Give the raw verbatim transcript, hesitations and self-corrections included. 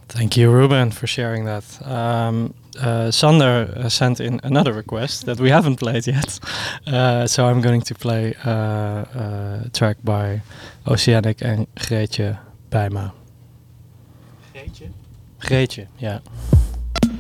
Thank you, Ruben, for sharing that. Um, uh, Sander uh, sent in another request that we haven't played yet. Uh, so I'm going to play uh, uh, a track by Oceanic and Greetje Bijma. Greetje? Greetje, yeah.